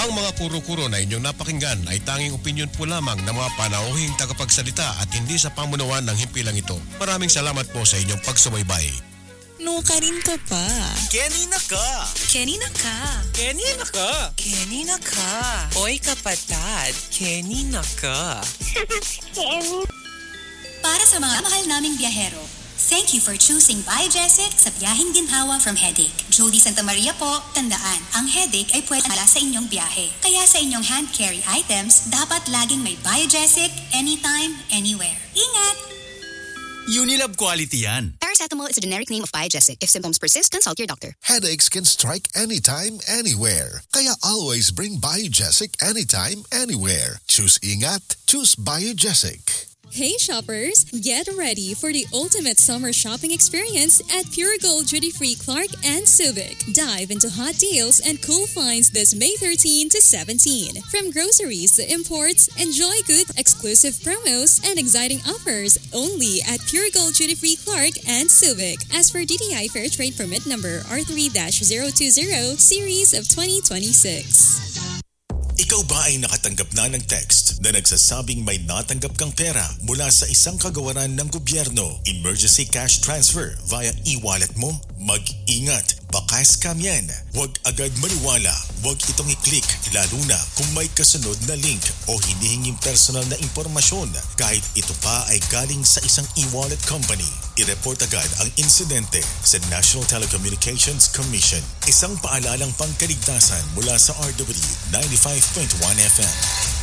Ang mga kuro-kuro na inyong napakinggan ay tanging opinyon po lamang ng mga panauhing tagapagsalita at hindi sa pamunuan ng himpilang ito. Maraming salamat po sa inyong pagsubaybay. No ka rin ka pa. Kenny na ka. Kenny na ka. Kenny na ka. Kenny na ka. Oy kapatad, Kenny na ka. Para sa mga mahal naming biyahero, thank you for choosing Biogesic sa biyaheng ginhawa from headache. Jody Santa Maria po, tandaan, ang headache ay pwede mala sa inyong biyahe. Kaya sa inyong hand carry items, dapat laging may Biogesic anytime, anywhere. Ingat! Unilab quality yan. Paracetamol is a generic name of Biogesic. If symptoms persist, consult your doctor. Headaches can strike anytime, anywhere. Kaya always bring Biogesic anytime, anywhere. Choose Ingat, choose Biogesic. Hey shoppers, get ready for the ultimate summer shopping experience at Pure Gold Duty Free Clark and Subic. Dive into hot deals and cool finds this May 13 to 17. From groceries to imports, enjoy good exclusive promos and exciting offers only at Pure Gold Duty Free Clark and Subic. As for DTI Fair Trade Permit number R3-020 Series of 2026. Ikaw ba ay nakatanggap na ng text na nagsasabing may natanggap kang pera mula sa isang kagawaran ng gobyerno? Emergency cash transfer via e-wallet mo? Mag-ingat, baka scam yan. Huwag agad maniwala. Huwag itong i-click, lalo na kung may kasunod na link o hinihinging personal na impormasyon kahit ito pa ay galing sa isang e-wallet company. I-report agad ang insidente sa National Telecommunications Commission. Isang paalalang pangkaligtasan mula sa RW 95.1 FM.